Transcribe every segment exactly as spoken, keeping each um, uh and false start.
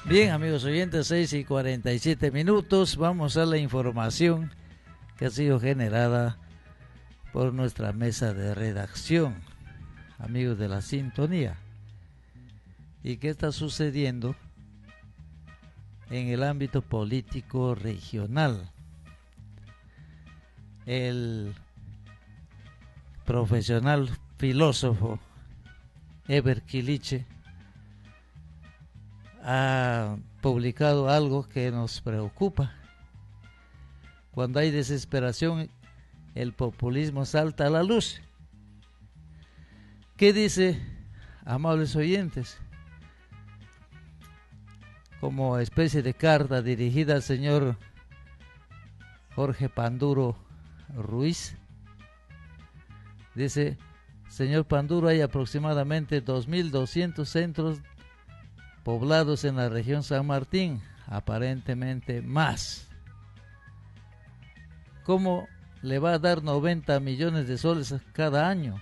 Bien, amigos oyentes, seis y cuarenta y siete minutos. Vamos a la información que ha sido generada por nuestra mesa de redacción, amigos de la sintonía. ¿Y qué está sucediendo en el ámbito político regional? El profesional filósofo Eber Kiliche ha publicado algo que nos preocupa. Cuando hay desesperación, el populismo salta a la luz. ¿Qué dice, amables oyentes? Como especie de carta dirigida al señor Jorge Panduro Ruiz, dice: señor Panduro, hay aproximadamente dos mil doscientos centros poblados en la región San Martín, aparentemente más. ¿Cómo le va a dar noventa millones de soles cada año?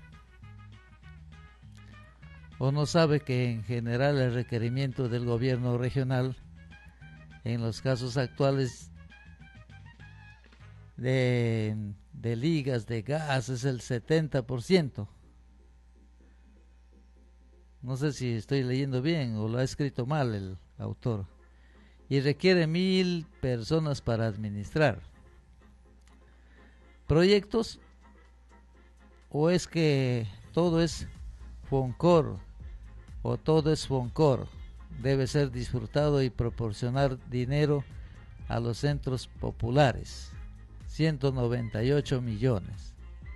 ¿O no sabe que en general el requerimiento del gobierno regional en los casos actuales de, de ligas de gas es el setenta por ciento? No sé si estoy leyendo bien o lo ha escrito mal el autor. Y requiere mil personas para administrar. ¿Proyectos? ¿O es que todo es Foncor? ¿O todo es Foncor? Debe ser disfrutado y proporcionar dinero a los centros populares. ciento noventa y ocho millones.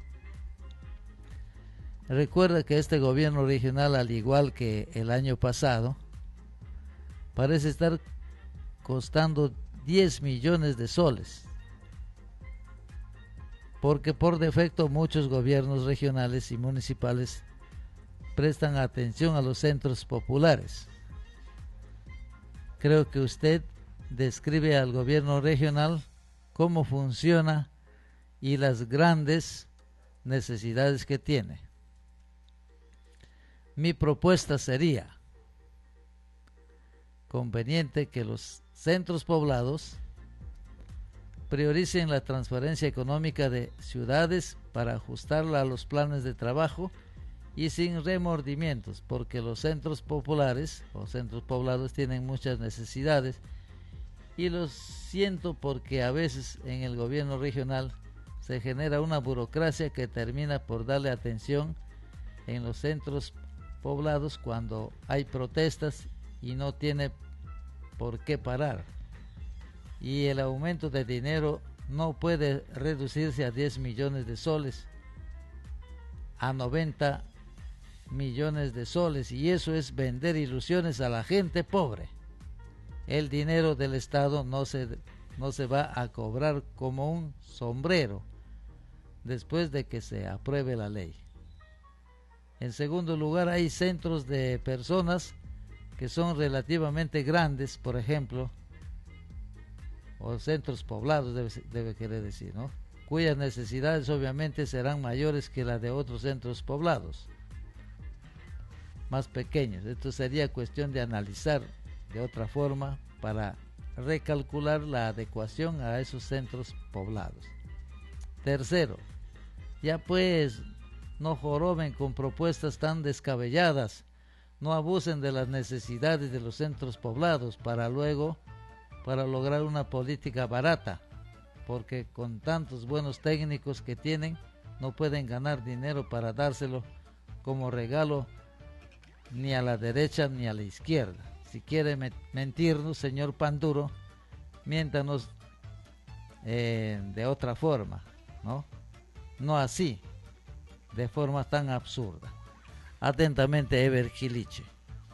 Recuerda que este gobierno regional, al igual que el año pasado, parece estar costando diez millones de soles, porque por defecto muchos gobiernos regionales y municipales prestan atención a los centros populares. Creo que usted describe al gobierno regional cómo funciona y las grandes necesidades que tiene. Mi propuesta sería conveniente que los centros poblados prioricen la transferencia económica de ciudades para ajustarla a los planes de trabajo y sin remordimientos, porque los centros populares o centros poblados tienen muchas necesidades, y lo siento porque a veces en el gobierno regional se genera una burocracia que termina por darle atención en los centros poblados cuando hay protestas y no tiene por qué parar, y el aumento de dinero no puede reducirse a diez millones de soles, a noventa millones de soles, y eso es vender ilusiones a la gente pobre. El dinero del Estado no se, no se va a cobrar como un sombrero después de que se apruebe la ley. En segundo lugar, hay centros de personas que son relativamente grandes, por ejemplo, o centros poblados, debe, debe querer decir, ¿no?, cuyas necesidades obviamente serán mayores que las de otros centros poblados más pequeños. Esto sería cuestión de analizar de otra forma para recalcular la adecuación a esos centros poblados. Tercero, ya pues no joroben con propuestas tan descabelladas, no abusen de las necesidades de los centros poblados para luego, para lograr una política barata, porque con tantos buenos técnicos que tienen, no pueden ganar dinero para dárselo como regalo ni a la derecha ni a la izquierda. Si quiere mentirnos, señor Panduro, miéntanos eh, de otra forma, ¿no? No así, de forma tan absurda. Atentamente, Eber Kiliche.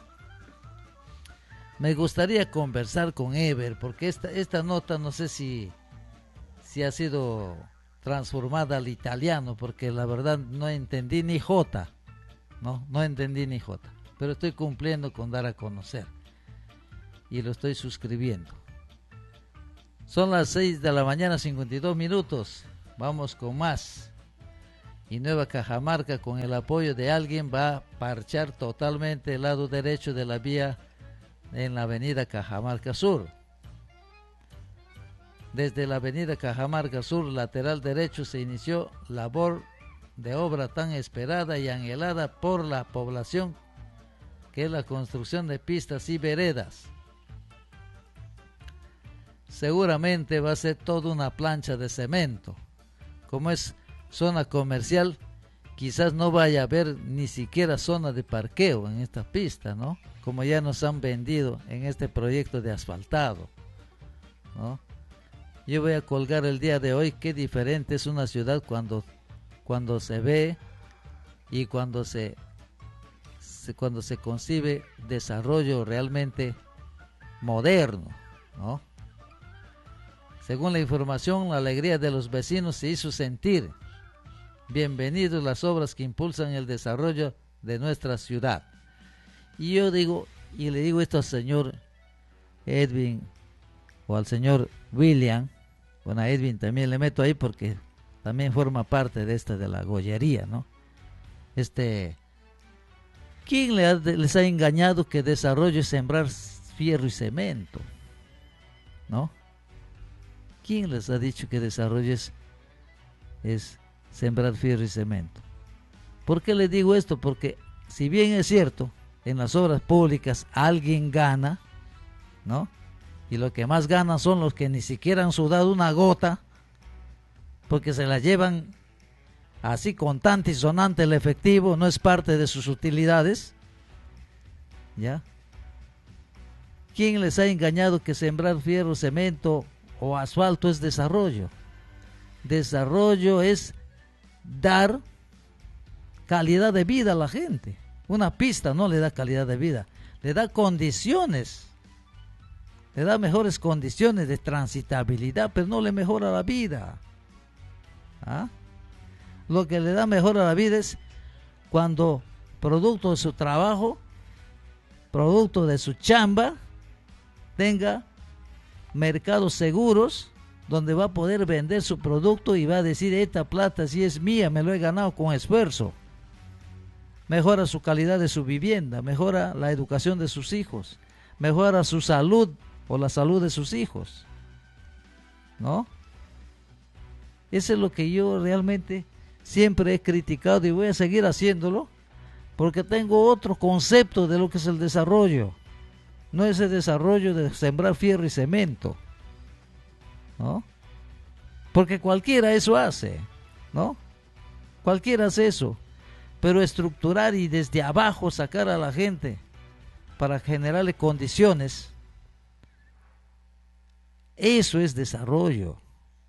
Me gustaría conversar con Eber, porque esta, esta nota no sé si, si ha sido transformada al italiano, porque la verdad no entendí ni jota, no, no entendí ni jota, pero estoy cumpliendo con dar a conocer y lo estoy suscribiendo. Son las seis de la mañana, cincuenta y dos minutos. Vamos con más. Y Nueva Cajamarca, con el apoyo de alguien, va a parchar totalmente el lado derecho de la vía en la avenida Cajamarca Sur. Desde la avenida Cajamarca Sur, lateral derecho, se inició labor de obra tan esperada y anhelada por la población, que es la construcción de pistas y veredas. Seguramente va a ser toda una plancha de cemento. Como es zona comercial, quizás no vaya a haber ni siquiera zona de parqueo en esta pista, ¿no? Como ya nos han vendido en este proyecto de asfaltado, ¿no? Yo voy a colgar el día de hoy qué diferente es una ciudad cuando, cuando se ve y cuando se, se, cuando se concibe desarrollo realmente moderno, ¿no? Según la información, la alegría de los vecinos se hizo sentir. Bienvenidos las obras que impulsan el desarrollo de nuestra ciudad. Y yo digo, y le digo esto al señor Edwin o al señor William, bueno, a Edwin también le meto ahí porque también forma parte de esta de la gollería, ¿no? Este, ¿quién le ha, les ha engañado que desarrollo es sembrar fierro y cemento? ¿No? ¿Quién les ha dicho que desarrollo es, es sembrar fierro y cemento? ¿Por qué les digo esto? Porque si bien es cierto, en las obras públicas alguien gana, ¿no? Y lo que más ganan son los que ni siquiera han sudado una gota, porque se la llevan así contante y sonante el efectivo, no es parte de sus utilidades, ¿ya? ¿Quién les ha engañado que sembrar fierro, cemento o asfalto es desarrollo? Desarrollo es dar calidad de vida a la gente. Una pista no le da calidad de vida, le da condiciones, le da mejores condiciones de transitabilidad, pero no le mejora la vida. ¿Ah? Lo que le da mejor a la vida es cuando, producto de su trabajo, producto de su chamba, tenga mercados seguros donde va a poder vender su producto y va a decir, esta plata sí es mía, me lo he ganado con esfuerzo. Mejora su calidad de su vivienda, mejora la educación de sus hijos, mejora su salud o la salud de sus hijos, ¿no? Eso es lo que yo realmente siempre he criticado y voy a seguir haciéndolo, porque tengo otro concepto de lo que es el desarrollo. No es el desarrollo de sembrar fierro y cemento, ¿no? Porque cualquiera eso hace, ¿no? Cualquiera hace eso. Pero estructurar y desde abajo sacar a la gente para generarle condiciones, eso es desarrollo.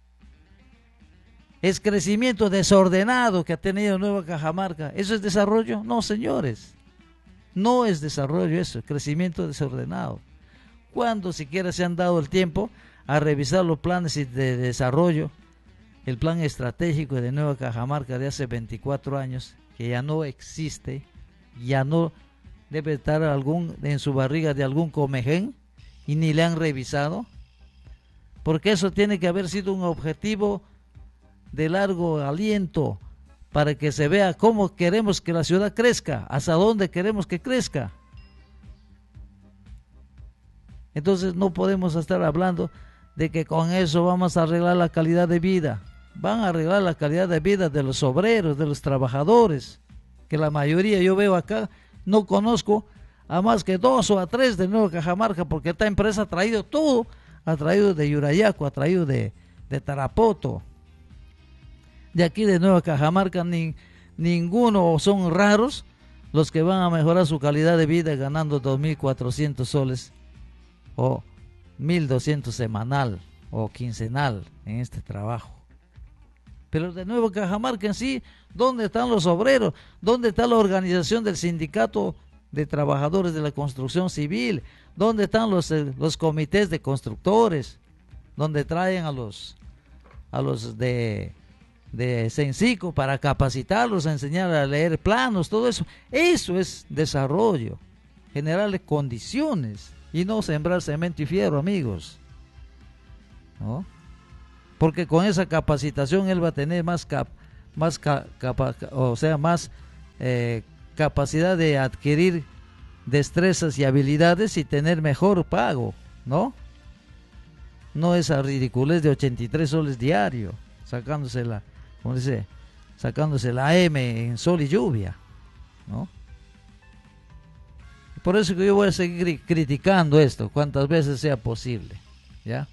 Es crecimiento desordenado que ha tenido Nueva Cajamarca. ¿Eso es desarrollo? No, señores. No es desarrollo eso, crecimiento desordenado. ¿Cuándo siquiera se han dado el tiempo a revisar los planes de desarrollo? El plan estratégico de Nueva Cajamarca de hace veinticuatro años, que ya no existe, ya no debe estar algún, en su barriga de algún comején, y ni le han revisado, porque eso tiene que haber sido un objetivo de largo aliento para que se vea cómo queremos que la ciudad crezca, hasta dónde queremos que crezca. Entonces no podemos estar hablando de que con eso vamos a arreglar la calidad de vida. Van a arreglar la calidad de vida de los obreros, de los trabajadores, que la mayoría yo veo acá, no conozco a más que dos o a tres de Nueva Cajamarca, porque esta empresa ha traído todo, ha traído de Yurayaco, ha traído de, de Tarapoto. De aquí de Nueva Cajamarca ni, ninguno, son raros los que van a mejorar su calidad de vida ganando dos mil cuatrocientos soles o mil doscientos semanal o quincenal en este trabajo. Pero de Nueva Cajamarca en sí, ¿dónde están los obreros? ¿Dónde está la organización del sindicato de trabajadores de la construcción civil? ¿Dónde están los, eh, los comités de constructores? ¿Dónde traen a los, a los de, de Sensico para capacitarlos, a enseñar a leer planos, todo eso? Eso es desarrollo, generarle condiciones y no sembrar cemento y fierro, amigos, ¿no? Porque con esa capacitación él va a tener más cap, más ca, capa, o sea, más eh, capacidad de adquirir destrezas y habilidades y tener mejor pago, ¿no? No esa ridiculez de ochenta y tres soles diario, sacándose la, ¿cómo dice? Sacándose la M en sol y lluvia, ¿no? Por eso que yo voy a seguir criticando esto, cuantas veces sea posible, ¿ya?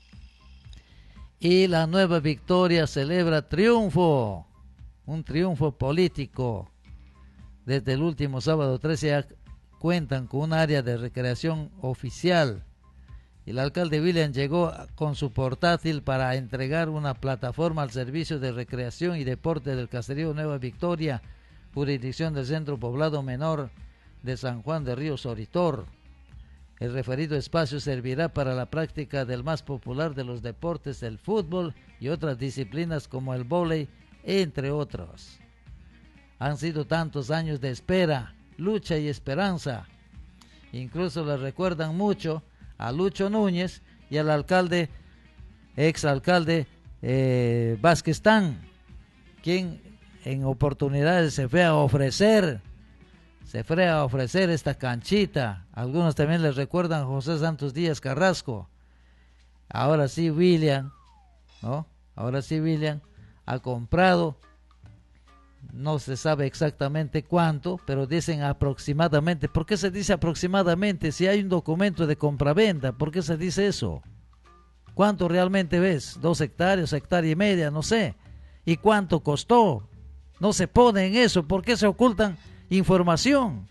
Y la Nueva Victoria celebra triunfo, un triunfo político. Desde el último sábado trece ya cuentan con un área de recreación oficial. El alcalde William llegó con su portátil para entregar una plataforma al servicio de recreación y deporte del caserío Nueva Victoria, jurisdicción del Centro Poblado Menor de San Juan de Río Soritor. El referido espacio servirá para la práctica del más popular de los deportes, el fútbol y otras disciplinas como el vóley, entre otros. Han sido tantos años de espera, lucha y esperanza. Incluso le recuerdan mucho a Lucho Núñez y al alcalde, exalcalde eh, Vázqueztán, quien en oportunidades se fue a ofrecer se fue a ofrecer esta canchita. Algunos también les recuerdan a José Santos Díaz Carrasco. Ahora sí William, ¿no? Ahora sí William ha comprado, no se sabe exactamente cuánto, pero dicen aproximadamente. ¿Por qué se dice aproximadamente si hay un documento de compraventa? ¿Por qué se dice eso? ¿Cuánto realmente ves? ¿Dos hectáreas, hectárea y media? No sé. ¿Y cuánto costó? No se pone en eso. ¿Por qué se ocultan información?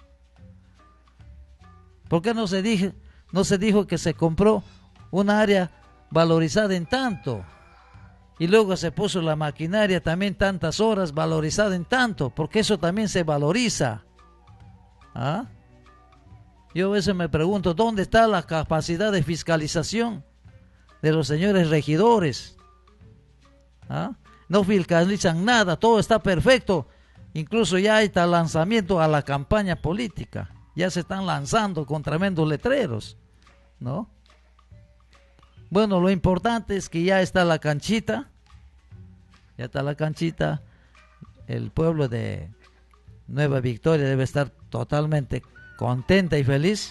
¿Por qué no se dijo, no se dijo que se compró una área valorizada en tanto? Y luego se puso la maquinaria también tantas horas valorizada en tanto, porque eso también se valoriza. ¿Ah? Yo a veces me pregunto, ¿dónde está la capacidad de fiscalización de los señores regidores? ¿Ah? No fiscalizan nada, todo está perfecto. Incluso ya está lanzamiento a la campaña política. Ya se están lanzando con tremendos letreros, ¿no? Bueno, lo importante es que ya está la canchita. Ya está la canchita. El pueblo de Nueva Victoria debe estar totalmente contenta y feliz,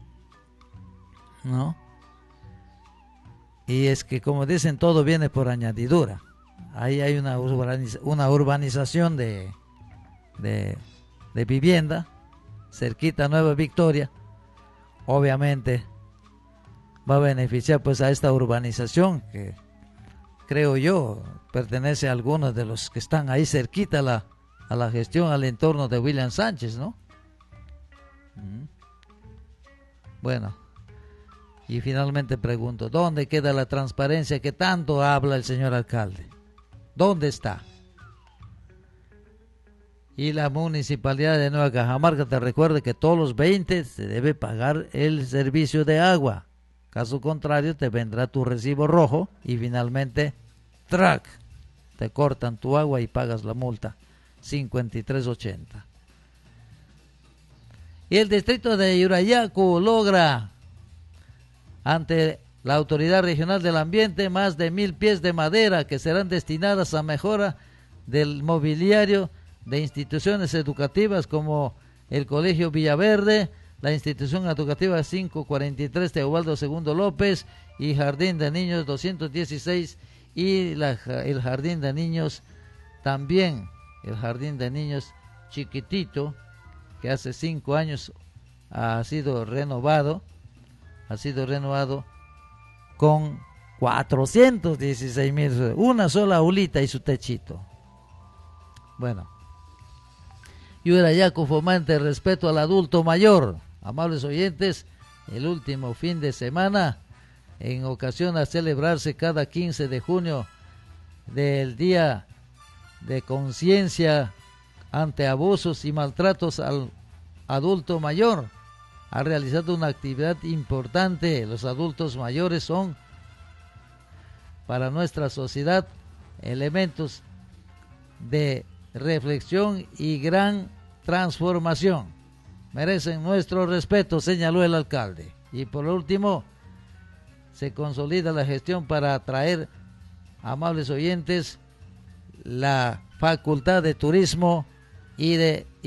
¿no? Y es que, como dicen, todo viene por añadidura. Ahí hay una, urbaniz- una urbanización de... De, de vivienda cerquita a Nueva Victoria. Obviamente va a beneficiar pues a esta urbanización que creo yo pertenece a algunos de los que están ahí cerquita a la, a la gestión, al entorno de William Sánchez, ¿no? Mm. Bueno, y finalmente pregunto, ¿dónde queda la transparencia que tanto habla el señor alcalde? ¿Dónde está? Y la municipalidad de Nueva Cajamarca te recuerda que todos los veinte se debe pagar el servicio de agua. Caso contrario, te vendrá tu recibo rojo y finalmente, ¡trac!, te cortan tu agua y pagas la multa, cincuenta y tres ochenta. Y el distrito de Yurayacu logra, ante la Autoridad Regional del Ambiente, más de mil pies de madera que serán destinadas a mejora del mobiliario de instituciones educativas como el Colegio Villaverde, la institución educativa quinientos cuarenta y tres Teobaldo segundo López y Jardín de Niños doscientos dieciséis y la, el Jardín de Niños también, el Jardín de Niños chiquitito, que hace cinco años ha sido renovado, ha sido renovado con cuatrocientos dieciséis mil, una sola aulita y su techito. Bueno, Yurayacu fomenta el respeto al adulto mayor. Amables oyentes, el último fin de semana, en ocasión a celebrarse cada quince de junio del Día de Conciencia ante abusos y maltratos al adulto mayor, ha realizado una actividad importante. Los adultos mayores son para nuestra sociedad elementos de reflexión y gran transformación. Merecen nuestro respeto, señaló el alcalde. Y por último, se consolida la gestión para atraer, amables oyentes, la Facultad de Turismo y de